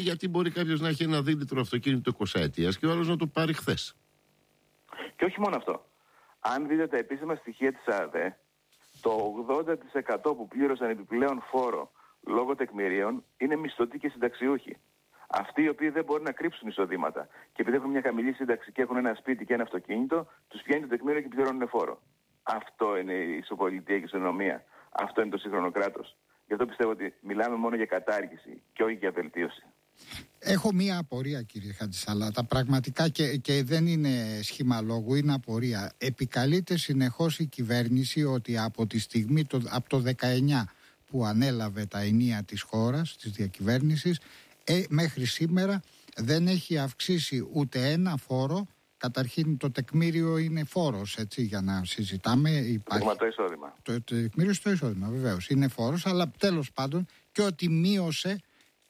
γιατί μπορεί κάποιος να έχει ένα δίλητρο αυτοκίνητο 20 ετίας και ο άλλος να το πάρει χθες. Και όχι μόνο αυτό. Αν δείτε τα επίσημα στοιχεία της ΑΔΕ, το 80% που πλήρωσαν επιπλέον φόρο λόγω τεκμηρίων είναι μισθωτοί και συνταξιούχοι. Αυτοί οι οποίοι δεν μπορούν να κρύψουν εισοδήματα και επειδή έχουν μια χαμηλή σύνταξη και έχουν ένα σπίτι και ένα αυτοκίνητο, τους πιάνει το τεκμήριο και πληρώνουν φόρο. Αυτό είναι η ισοπολιτεία και η ισονομία. Αυτό είναι το σύγχρονο κράτος. Γι' αυτό πιστεύω ότι μιλάμε μόνο για κατάργηση και όχι για βελτίωση. Έχω μία απορία, κύριε Χατζησαλάτα, πραγματικά και δεν είναι σχήμα λόγου, είναι απορία. Επικαλείται συνεχώς η κυβέρνηση ότι από τη στιγμή, από το 19 που ανέλαβε τα ενία της χώρας, της διακυβέρνησης, μέχρι σήμερα δεν έχει αυξήσει ούτε ένα φόρο. Καταρχήν το τεκμήριο είναι φόρος, έτσι, για να συζητάμε. Υπάρχει το εισόδημα. Το τεκμήριο στο εισόδημα, βεβαίως, είναι φόρος, αλλά τέλος πάντων και ότι μείωσε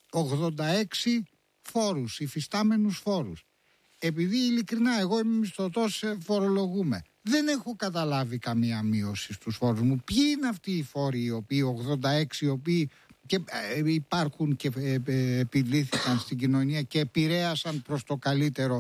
86 φόρους, υφιστάμενους φόρους. Επειδή ειλικρινά εγώ είμαι μισθωτός, φορολογούμε. Δεν έχω καταλάβει καμία μείωση στους φόρους μου. Ποιοι είναι αυτοί οι φόροι, οι οποίοι 86, οι οποίοι και υπάρχουν και επιλύθηκαν στην κοινωνία και επηρέασαν προς το καλύτερο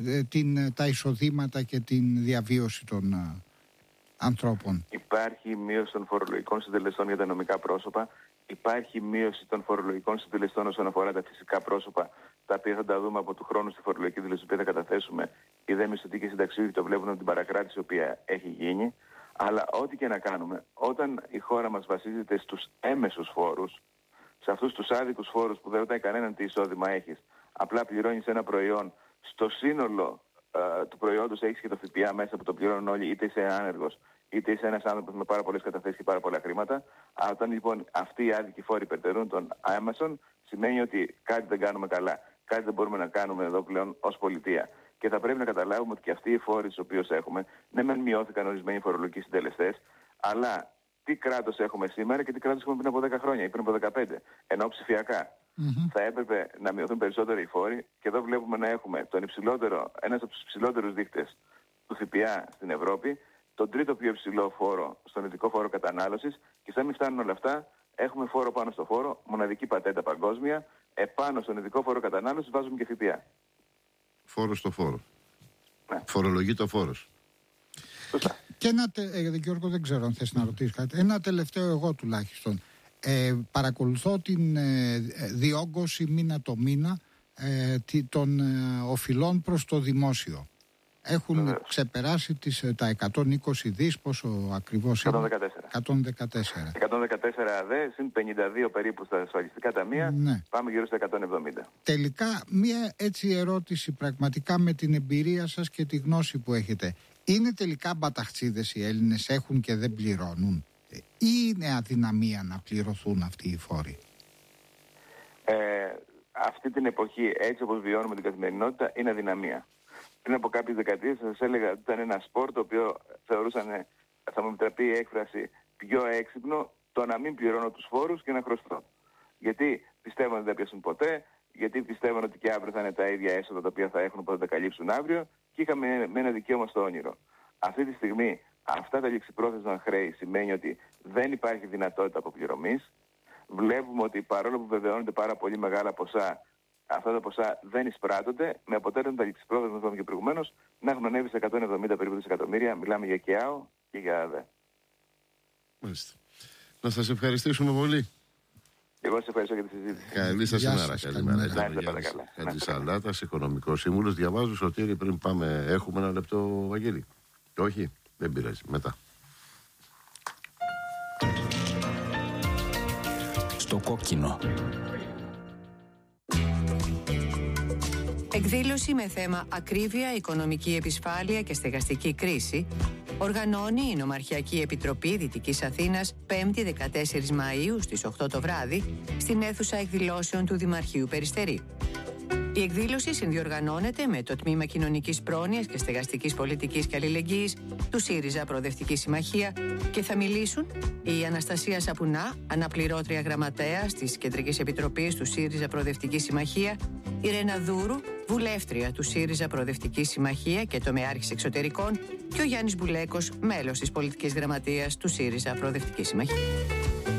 τα εισοδήματα και την διαβίωση των ανθρώπων. Υπάρχει μείωση των φορολογικών συντελεστών για τα νομικά πρόσωπα. Υπάρχει μείωση των φορολογικών συντελεστών όσον αφορά τα φυσικά πρόσωπα, τα οποία θα τα δούμε από του χρόνου στη φορολογική δήλωση που θα καταθέσουμε. Οι δε μισθωτοί και συνταξιούχοι το βλέπουν από την παρακράτηση η οποία έχει γίνει. Αλλά ό,τι και να κάνουμε, όταν η χώρα μας βασίζεται στους έμεσους φόρους, σε αυτούς τους άδικους φόρους που δεν ρωτάει κανέναν τι εισόδημα έχεις, απλά πληρώνεις ένα προϊόν, στο σύνολο του προϊόντος έχεις και το ΦΠΑ μέσα που το πληρώνουν όλοι, είτε είσαι άνεργος, είτε είσαι ένας άνθρωπος με πάρα πολλές καταθέσεις και πάρα πολλά χρήματα. Όταν λοιπόν αυτοί οι άδικοι φόροι υπερτερούν των άμεσων, σημαίνει ότι κάτι δεν κάνουμε καλά. Κάτι δεν μπορούμε να κάνουμε εδώ πλέον ως πολιτεία. Και θα πρέπει να καταλάβουμε ότι και αυτοί οι φόροι στους οποίους έχουμε, ναι μεν μειώθηκαν ορισμένοι φορολογικοί συντελεστές, αλλά τι κράτος έχουμε σήμερα και τι κράτος έχουμε πριν από 10 χρόνια ή πριν από 15, ενώ ψηφιακά. Θα έπρεπε να μειωθούν περισσότερο οι φόροι και εδώ βλέπουμε να έχουμε ένας από τους υψηλότερους δείκτες του ΦΠΑ στην Ευρώπη, τον τρίτο πιο υψηλό φόρο στον ειδικό φόρο κατανάλωσης και σαν μην φτάνουν όλα αυτά, έχουμε φόρο πάνω στο φόρο, μοναδική πατέντα παγκόσμια, επάνω στον ειδικό φόρο κατανάλωσης βάζουμε και ΦΠΑ. Φόρο στο φόρο. Ναι. Φορολογεί το φόρος. Σωστά. Και Γιώργο, δεν ξέρω αν θες να ρωτήσεις κάτι. Ένα τελευταίο εγώ τουλάχιστον. Παρακολουθώ την διόγκωση μήνα το μήνα των οφειλών προς το δημόσιο. Έχουν ξεπεράσει τα 120 δις, πόσο ακριβώς είναι? 114. 114 δε, συν 52 περίπου στα ασφαλιστικά ταμεία, ναι. Πάμε γύρω στα 170. Τελικά, μία έτσι ερώτηση πραγματικά με την εμπειρία σας και τη γνώση που έχετε. Είναι τελικά μπαταχτσίδες οι Έλληνες, έχουν και δεν πληρώνουν, ή είναι αδυναμία να πληρωθούν αυτοί οι φόροι? Αυτή την εποχή, έτσι όπως βιώνουμε την καθημερινότητα, είναι αδυναμία. Πριν από κάποιες δεκαετίες σας έλεγα ότι ήταν ένα σπορ το οποίο θεωρούσαν, θα μου επιτραπεί η έκφραση, πιο έξυπνο το να μην πληρώνω τους φόρους και να χρωστώ. Γιατί πιστεύουν ότι δεν θα πιάσουν ποτέ, γιατί πιστεύουν ότι και αύριο θα είναι τα ίδια έσοδα τα οποία θα έχουν που θα τα καλύψουν αύριο και είχαμε με ένα δικαίωμα στο όνειρο. Αυτή τη στιγμή αυτά τα ληξιπρόθεσμα χρέη σημαίνει ότι δεν υπάρχει δυνατότητα αποπληρωμής. Βλέπουμε ότι παρόλο που βεβαιώνονται πάρα πολύ μεγάλα ποσά, αυτά τα ποσά δεν εισπράττονται, με αποτέλεσμα τα ληξιπρόθεσμα που είπαμε και προηγουμένως να έχουν ανέβει σε 170 περίπου δισεκατομμύρια. Μιλάμε για ΚΕΑΟ και για ΑΔΕ. Μάλιστα. Να σας ευχαριστήσουμε πολύ. Εγώ σας ευχαριστώ για τη συζήτηση. Καλή σας ημέρα. Καλημέρα. Χατζησαλάτας, οικονομικός σύμβουλος. Διαβάζω, Σωτήρη, πριν πάμε. Έχουμε ένα λεπτό, Βαγγέλη? Όχι, δεν πειράζει. Μετά. Στο κόκκινο. Εκδήλωση με θέμα ακρίβεια, οικονομική επισφάλεια και στεγαστική κρίση οργανώνει η Νομαρχιακή Επιτροπή Δυτικής Αθήνας 5η 14 Μαΐου στις 8 το βράδυ στην αίθουσα εκδηλώσεων του Δημαρχείου Περιστερή. Η εκδήλωση συνδιοργανώνεται με το Τμήμα Κοινωνικής Πρόνοιας και Στεγαστικής Πολιτικής και Αλληλεγγύης του ΣΥΡΙΖΑ Προοδευτική Συμμαχία και θα μιλήσουν η Αναστασία Σαπουνά, αναπληρώτρια γραμματέας της Κεντρικής Επιτροπής του ΣΥΡΙΖΑ Προοδευτική Συμμαχία, η Ρένα Δούρου, βουλεύτρια του ΣΥΡΙΖΑ Προοδευτική Συμμαχία και τομεάρχης εξωτερικών, και ο Γιάννης Μπουλέκος, μέλος της Πολιτικής Γραμματείας του ΣΥΡΙΖΑ Προοδευτική Συμμαχία.